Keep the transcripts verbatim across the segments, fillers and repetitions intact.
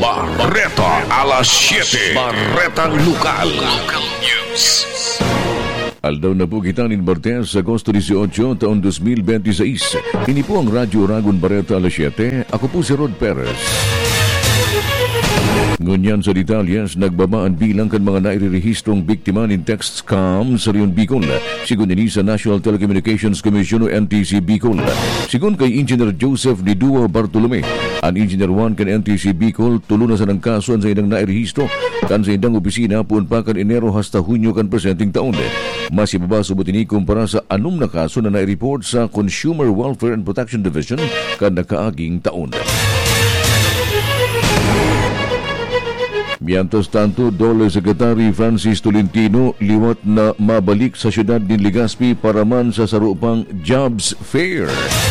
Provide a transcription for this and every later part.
Barreta alas siyete. Barretang Lokal. Local News. Aldaw na po kita ni Martes, Agosto eighteen, taon twenty twenty-six. Ini po ang Radyo Ragon Barreta alas siyete. Ako po si Rod Perez. Ngunyan sa detalyas, nagbabaan bilang kan mga nairirehistrong biktima ng text scam sa Rion Bicol. Sigun ini sa National Telecommunications Commission o N T C Bicol. Sigun kay Engineer Joseph Didua Bartolome, ang Engineer one kan N T C Bicol, tulo na sa ng kaso sa indang nairehistro kan sa indang opisina puun pa kan Enero hasta Hunyo kan presenting taon. Mas ibaba subot ini kumpara sa anum na kaso na naireport sa Consumer Welfare and Protection Division kan nakaaging taon. Mientras tanto, Dole Secretary Francis Tolentino liwat na mabalik sa siyudad ni Legazpi para man sa sarupang Jobs Fair.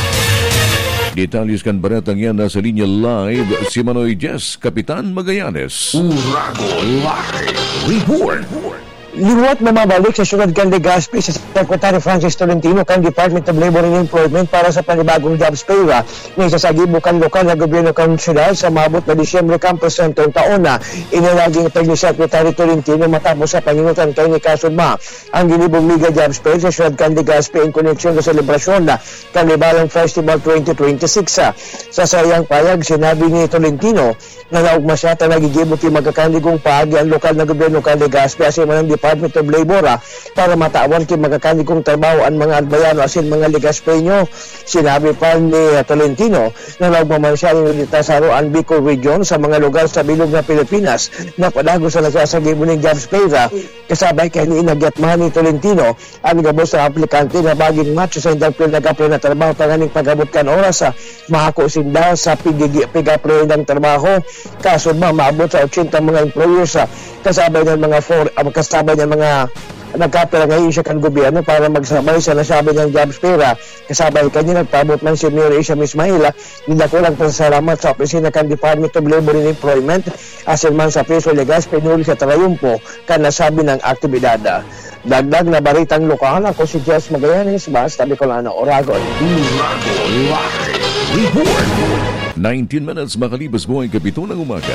Detalles kan baratang yan nasa linya live si Manoy Jess, Kapitan Magallanes. Urago Live Report. Liwat na mabalik sa siyudad kan Legazpi sa Secretary Francis Tolentino kan Department of Labor and Employment para sa panibagong jobs fair na isasagibo kan lokal na gobyerno kan siyudad sa maabot na Disyembre kan presentong taon na inilaging pag ni Secretary Tolentino matapos sa panginutan kay ni Kasudma ang ginibong mega jobs fair sa siyudad kan Legazpi in koneksyon sa selebrasyon na Kanibalang Festival twenty twenty-six. Sa sayang payag, sinabi ni Tolentino na naugma siya na nagigibot yung magkakandigong paagi ang lokal na gobyerno kan Legazpi asin man ang Department of Labor ah, para matawan kay magkakandigong trabaho ang mga albayano asin mga Legazpeño. Sinabi pa ni uh, Tolentino na naugmaman siya ng Tasaroan Bicol Region sa mga lugar sa bilog na Pilipinas na padago sa nagsasagibo ng jobs fair. Kasabay kay ni inagyatmahan ni Tolentino ang gabos ng aplikante na baging match sa indang pinag-apply na trabaho tanganing pag-abot kan oras sa mahako sinda sa pig-apply ng trabaho. Kaso ba maabot sa eighty mga employers sa kasabay ng mga for, uh, kasabay ng mga nagkapira ngayon siya kan gobyerno para magsabay sa nasabi ng jobs fair. Kasabay kanya nagpabot man si Mayor Isha Mismaila nilakulang pasalamat sa opisina kan Department of Labor and Employment asin man sa Preso Legazpi pinuli sa Trayumpo kan nasabi ng aktibidad. Dagdag na baritang lokal, ako si Jess Magallanes, basta Bicolano, Oragon. Urago Live Report. nineteen minutes makalipas mo ang kapito ng umaga.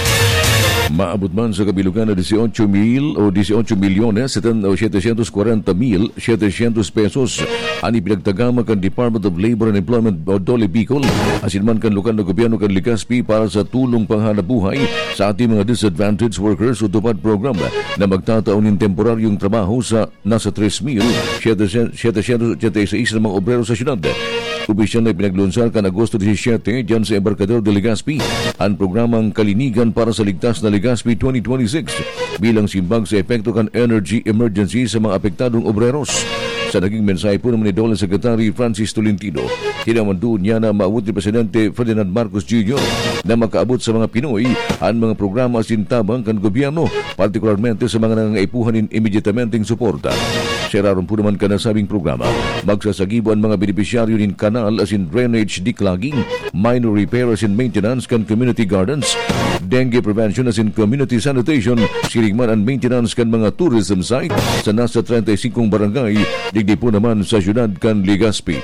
Maabot man sa kabilugan na eighteen mil o eighteen milyones o setecientos cuarenta mil setecientos pesos ani pinagtagama kan Department of Labor and Employment o Dole Bicol asin man kan lokal na gobyerno kan Legazpi para sa tulong panghanabuhay sa ating mga disadvantaged workers o tupad program na magtataon ng temporaryong trabaho sa nasa three mil setecientos seis na mga obrero sa syudad. Opisyal na pinaglunsar kan Agosto seventeen dyan sa Embarcadero de Legazpi ang programang Kalinigan para sa Ligtas na Legazpi twenty twenty-six bilang simbag sa epekto kan energy emergency sa mga apektadong obreros. Sa naging mensahe po naman ni Dole Secretary Francis Tolentino, hinamandoon niya na maabot ni Presidente Ferdinand Marcos Junior na makaabot sa mga Pinoy ang mga programa sintabang kan gobyerno, partikularmente sa mga nangangaipuhanin immediatamenteng suporta. Seraron po naman ka nasabing programa, magsasagibo ang mga benepisyaryo ng kanal asin drainage declogging, minor repair asin maintenance kan community gardens, dengue prevention asin community sanitation, sirigman and maintenance kan mga tourism site sa nasa thirty-five barangay, digdi po naman sa syudad kan Legazpi.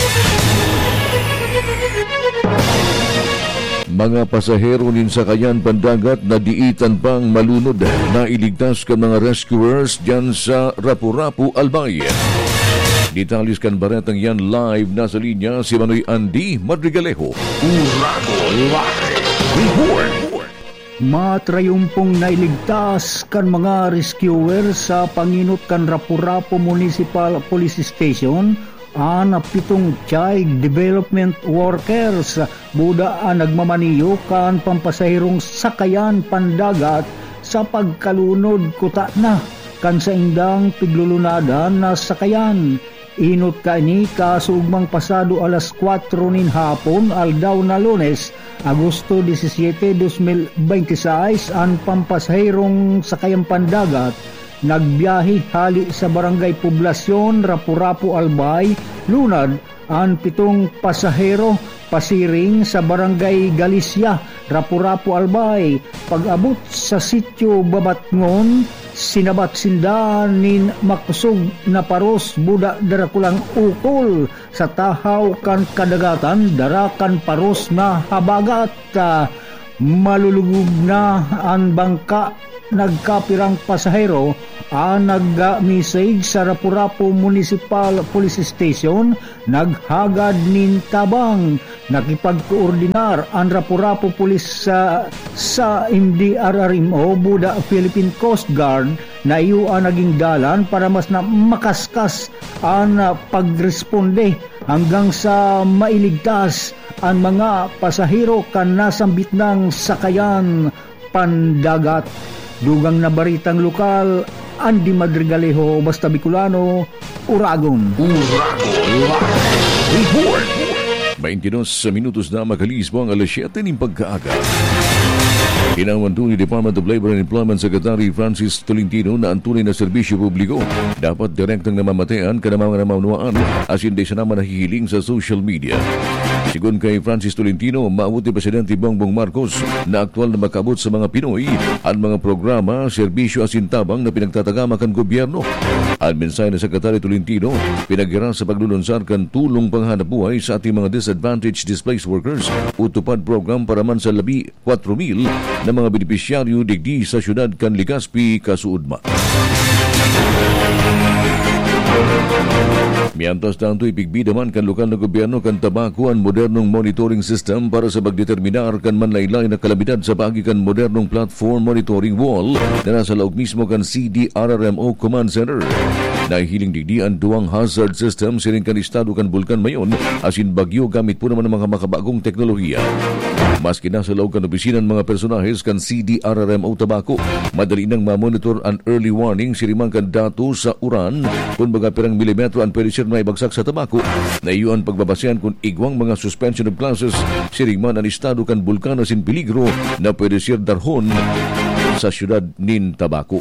Mga pasahero nin sakayan pandagat na diitan pang malunod na iligtas kan mga rescuers dyan sa Rapu-Rapu, Albay. Detalles kan baretang yan live na sa linya si Manoy Andy Madrigalejo. Urago Live Report. Matrayumpong nailigtas kan mga rescuer sa panginot kan Rapu-Rapu Municipal Police Station ang pitong child development workers buda ang nagmamaniyo kan pampasahirong sakayan pandagat sa pagkalunod kuta na kan sa indang piglulunadan na sakayan. Inot ka ni kasugmang pasado alas kwatro nin hapon aldaw na Lunes, Agosto seventeen, twenty twenty-six ang pampasahirong sakayang pandagat nagbiyahe hali sa barangay Poblasyon, Rapu-Rapu, Albay, lunad ang pitong pasahero pasiring sa barangay Galicia, Rapu-Rapu, Albay. Pag-abot sa sityo Babatngon, sinabat sinda nin makusog na paros buda darakulang ukol sa tahaw kan kadagatan darakan paros na habagat. malulugub na ang bangka nagkapirang pasahero ang nag-message sa Rapu-Rapu Municipal Police Station naghagad nin tabang nakipagkoordinar ang Rapu-Rapu Police sa, sa M D R R M O Buda Philippine Coast Guard na iyo ang naging dalan para mas na makaskas ang pagresponde hanggang sa mailigtas ang mga pasahero kan nasambit ng sakayan pandagat. Dugang na baritang lokal, Andy Madrigalejo, Basta Bicolano, Uragon. Uragon Report. twenty-dos minutos na makalis po ang alas siyete ng pagkaaga. Inawan ni Department of Labor and Employment Secretary Francis Tolentino na ang tunay na serbisyo publiko dapat direktang namamatean ka ng mga namamnuaan as hindi siya naman nahihiling sa social media. Sigun kay Francis Tolentino, maabuti Presidente Bongbong Marcos na aktwal na makabot sa mga Pinoy ang mga programa, serbisyo asintabang na pinagtatagama kan gobyerno. Ang mensahe ng Secretary Tolentino, pinagira sa paglulunsar kan tulong panghanap buhay sa ating mga disadvantaged displaced workers, utupad program para man sa labi four mil na mga benepisyaryo digdi sa syudad kan Legazpi, Kasuudma. Miantas tanto ipigbida man kan lokal na gobyerno kan tabako ang modernong monitoring system para sa pagdeterminar kan manlaylay na kalamidad sa pagi kan modernong platform monitoring wall na nasa laog mismo kan C D R R M O Command Center. Nahihiling digdi ang duwang hazard system siring kan estado kan bulkan mayon asin bagyo gamit po naman ng mga makabagong teknolohiya. Maski nasa laog kan opisina ng mga personahes kan C D R R M O Tabako, madali nang ma-monitor ang early warning sirimang kan dato sa uran kung baga pirang milimetro ang pwede siya na ibagsak sa tabako na iyon pagbabasehan kung igwang mga suspension of classes siring man ang estado kan bulkan asin peligro na pwede siya darhon sa syudad nin Tabako.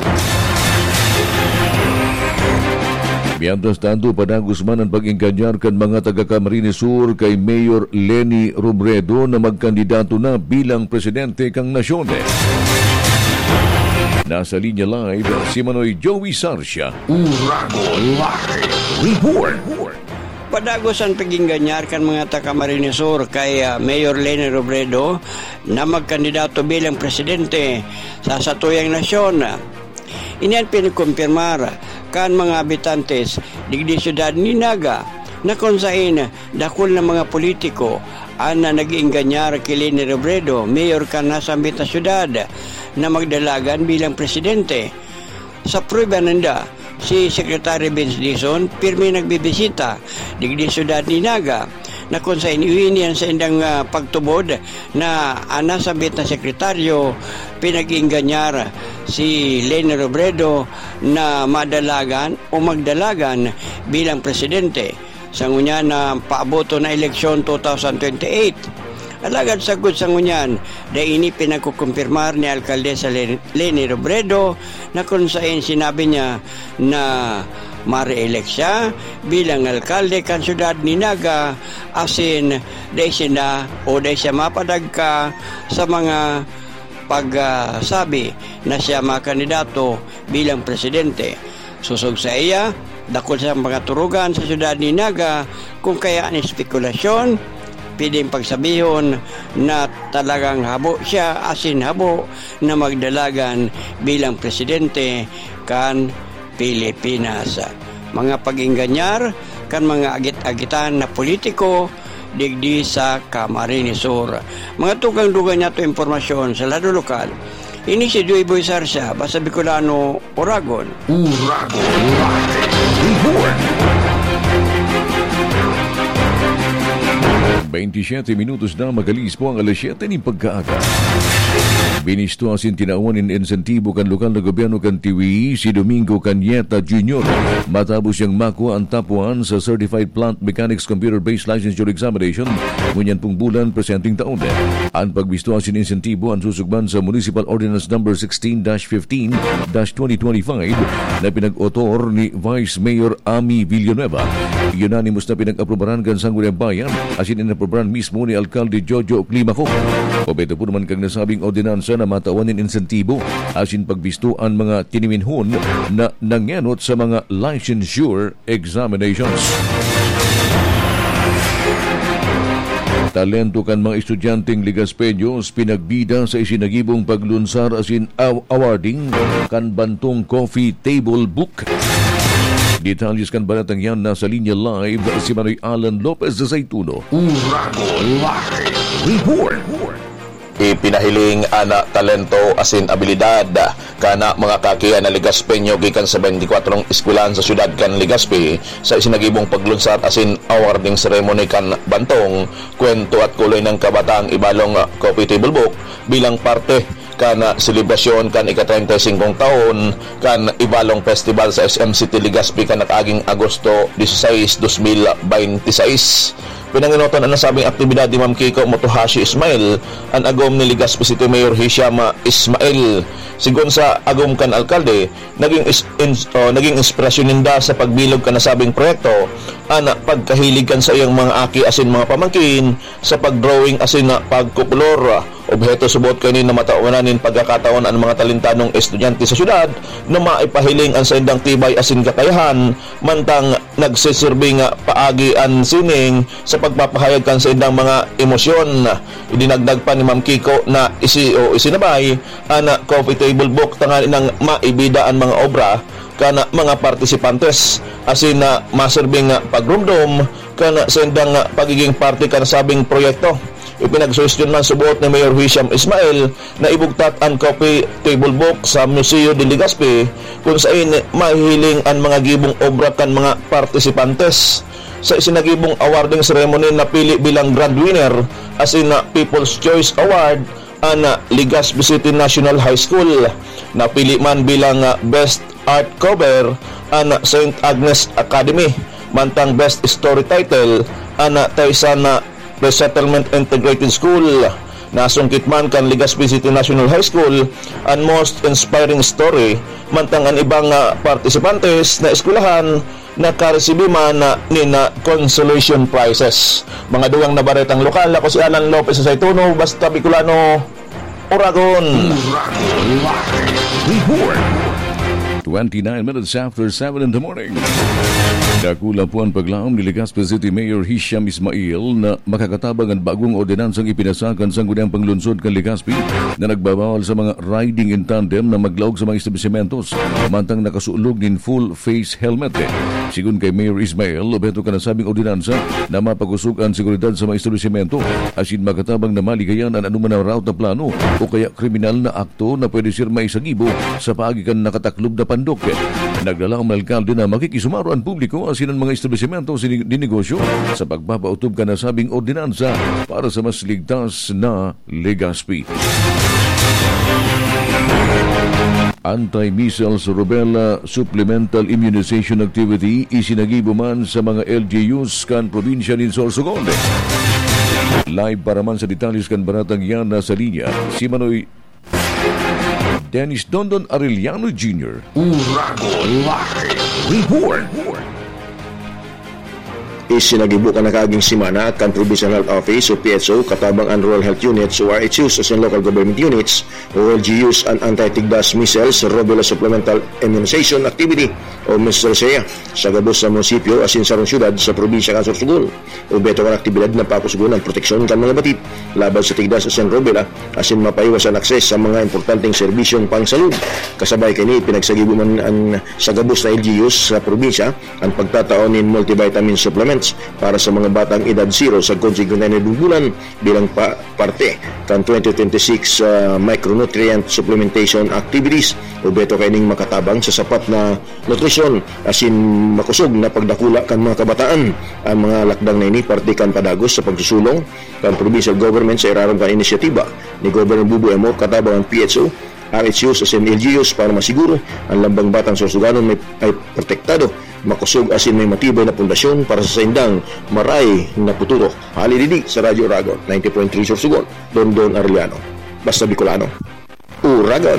Mientras tanto, padagos man ang pag-inganyar kan mga taga-Camarines Sur kay Mayor Leni Robredo na magkandidato na bilang presidente kang nasyon. Nasa linya live, si Manoy Joey Sarsia. Uragon Report. Padagos ang pag-inganyar kan mga taga-Camarines Sur kay uh, Mayor Leni Robredo na magkandidato bilang presidente sa satuyang nasyon. Iniyan pinikumpirmar kan mga habitantes digdi syudad ni Naga na kung saan dakol na mga politiko ang na nag-iinganyar kay Leni Robredo, mayor kan nasambit na syudad na magdalagan bilang presidente. Sa prueba nanda, si Secretary Vince Dizon pirmi nagbibisita digdi syudad ni Naga na kung saan iwinian sa indang uh, pagtubod na anasabit na sekretaryo pinag-inganyar si Leni Robredo na madalagan o magdalagan bilang presidente sa ngunya na paaboto na eleksyon twenty twenty-eight. Alagad sagot sa ngunyan na ini pinagkukumpirmar ni Alkaldesa Leni Robredo na kung saan sinabi niya na ma-re-elect siya bilang alkalde kan syudad ni Naga asin dahil siya o dahil siya mapadagka sa mga pagsabi uh, na siya makandidato bilang presidente. Susog sa iya, dakol sa mga turugan sa syudad ni Naga kung kaya ang spekulasyon, pwedeng pagsabihon na talagang habo siya asin habo na magdalagan bilang presidente kan Pilipinas. Mga pag-inganyar kan mga agit-agitan na politiko digdi sa Camarines Sur. Mga tukang-dugan niya ito impormasyon sa lado lokal. Ini si Joy Boy Sarsia, Basta Bicolano, Uragon. Uragon Report. twenty-seven minutos na magalis po ang alas siyete ng pagkaaga. Binisto asin tinauan in insentibo kan lokal na gobyerno kan T V E si Domingo Cañeta Junior matapos siyang makuha ang top one sa Certified Plant Mechanics Computer-Based Licensure Examination ngunyan pong bulan presenting taon. Ang pagbisto asin insentibo ang susugban sa Municipal Ordinance number sixteen dash fifteen dash twenty twenty-five na pinag-otor ni Vice Mayor Ami Villanueva. Unanimous na pinag-aprobaran kan Sangguniang Bayan asin inaprobaran mismo ni Alkalde Jojo Climaco. Obeto po naman kang nasabing ordinansa na matawanin insentibo asin pagbistuan mga tiniminhon na nangyanot sa mga licensure examinations. talento kan mga estudyanteng Ligaspeños pinagbida sa isinagibong paglunsar asin aw- awarding kan Bantong Coffee Table Book. Detalles kan balatang yan nasa linya live si Manoy Alan Lopez de Zaytuno. Urago Live Report. Ipinahiling ana talento asin abilidad kana mga kakian na Ligaspeño gikan sa twenty-four eskwelahan sa syudad kan Legazpi sa isinagibong paglunsad asin awarding ceremony kan Bantong Kwento at Kulay ng Kabataang Ibalong Coffee Table Book bilang parte kana selebrasyon kan ika-thirty-five taon kan Ibalong Festival sa S M City Legazpi kan nakaaging Agosto sixteen, twenty twenty-six. Pinanginotan ang nasabing aktibidad ni Ma'am Kiko Motohashi Ismail ang agom ni Legazpi City Mayor Hisham Ismail. Sigon sa agom kan alkalde, naging is, in, uh, naging inspirasyon ninda sa pagbilog kan nasabing proyekto ana pagkahilig kan sa iyang mga aki asin mga pamangkin sa pagdrawing asin na pagkukulor. Objeto subot kani na mataunanin pagkakataon ang mga talentanong estudyante sa syudad na maipahiling ang sa indang tibay asin kakayahan mantang nagsisirbi nga paagi an sining sa pagpapahayag kan sa indang mga emosyon. Idinagdag pa ni Ma'am Kiko na isi o isinabay ana coffee table book tangan inang maibida ang mga obra kana mga partisipantes asin na masirbing pagrumdum kana sa indang pagiging parte kan sabing proyekto. Ipinagsuwestyon man subuot ni Mayor Hisham Ismail na ibugtat ang coffee table book sa Museo de Legazpi kung saan mahihiling ang mga gibong obra kan mga partisipantes. Sa isinagibong awarding ceremony napili bilang grand winner as in na People's Choice Award ang Legazpi City National High School. Napili man bilang Best Art Cover ang Saint Agnes Academy, mantang Best Story Title ang Taysana Resettlement Integrated School. Nasungkit man kan Legazpi City National High School ang Most Inspiring Story, mantang ang ibang uh, partisipantes na eskwelahan na karesibi man na ni na consolation prizes. Mga dugang na baretang lokal, ako si Alan Lopez sa Zaytuno, basta Bicolano, Uragon. Report. twenty-nine minutes after seven in the morning. Dakula po ang paglaom ni Legazpi City Mayor Hisham Ismail na makakatabang ang bagong ordinansang ipinasakan sa Guniang Panglunsod kan Legazpi na nagbabawal sa mga riding in tandem na maglaog sa mga establishmentos mantang nakasulog nin full face helmet. Sigun kay Mayor Ismail, obeto ka nasabing ordinansa na mapagusog ang seguridad sa mga establishmento asin makatabang na maligayan ang anuman na route na plano o kaya kriminal na akto na pwede sir maisagibo sa paagikan nakataklob na pandok. Nagdala ang alkalde na makikisumaro ang publiko asin ang mga establishmento di negosyo sa pagpapautob ka nasabing ordinansa para sa mas ligtas na Legazpi. Anti-measles rubella supplemental immunization activity isinagibo man sa mga L G Us kan probinsya ni Sorsogon. Live para man sa detalles kan baratang yan na sa linya si Manoy Dennis Dondon Arellano Junior Urago Live Report. Isinagibo ka na kaaging simana kan Provincial Health Office o P H O katabang ang Rural Health Units o R H Us as in Local Government Units o L G Us ang Anti-Tigdas Measles Rubella Supplemental Immunization Activity o M I S R S E A sa gabos sa munisipyo as in sarong syudad sa probinsya kan Sorsogon. O beto kan aktibidad na pakusugon ang proteksyon kan mga batit laban sa tigdas as in Rubella as in mapaiwas ang akses sa mga importanteng serbisyong pangsalud. Kasabay kini pinagsagibo man ang sa gabos na L G Us sa probinsya ang pagtataon in multivitamin supplement para sa mga batang edad zero sa consecutive bulan bilang pa parte kan twenty twenty-six uh, micronutrient supplementation activities o beto kaining makatabang sa sapat na nutrisyon asin makusog na pagdakula kan mga kabataan. Ang mga lakdang na ini parte kan padagos sa pagsusulong kan provincial government sa irarong kan inisyatiba ni Governor Bubu Emo katabang ang P H O, R H Us as in L G Us para masiguro ang lambang batang Sorsoganon may ay protektado, makusog asin may matibay na pundasyon para sa saindang maray na puturo. Halididi sa Radyo Uragon ninety point three Sorsogon, Dondon Arellano, basta Bicolano, Uragon.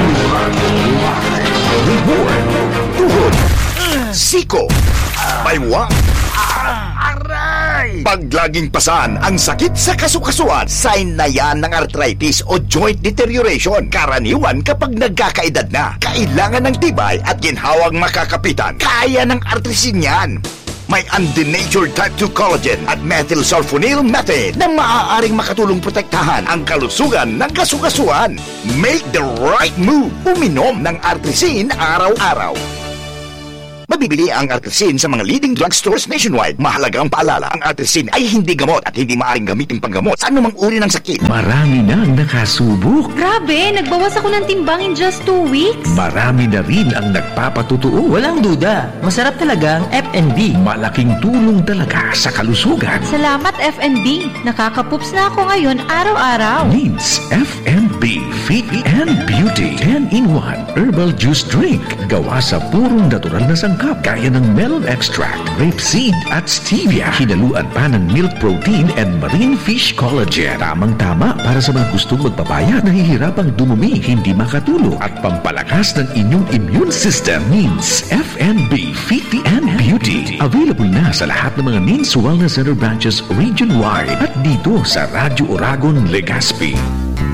Report. Tuhod. Siko. Baywa. Aray! Paglaging pasan ang sakit sa kasukasuan, sign na yan ng arthritis o joint deterioration. Karaniwan kapag nagkakaedad na, kailangan ng tibay at ginhawang makakapitan. Kaya ng artrisin yan. May undenatured type two collagen at methylsulfonyl methane na maaaring makatulong protektahan ang kalusugan ng kasukasuan. Make the right move. Uminom ng Artrisin araw-araw. Mabibili ang Artrisin sa mga leading drugstores nationwide. Mahalaga ang paalala, ang Artrisin ay hindi gamot at hindi maaaring gamitin panggamot sa anumang uri ng sakit. Marami na ang nakasubok. Grabe, nagbawas ako ng timbang in just two weeks. Marami na rin ang nagpapatutuo. Walang duda, masarap talaga ang F and B. Malaking tulong talaga sa kalusugan. Salamat F and B. Nakakapups na ako ngayon araw-araw. Needs F and B Fit and Beauty ten in one Herbal Juice Drink. Gawa sa purong natural na sangkap gaya ng melon extract, rapeseed at stevia. Hinaluan pa ng milk protein and marine fish collagen. Tamang-tama para sa mga gustong magpapaya, nahihirapang dumumi, hindi makatulog at pampalakas ng inyong immune system. Needs F and B Fit and Beauty. Available na sa lahat ng mga Needs Wellness Center branches region-wide at dito sa Radyo Oragon, Legazpi.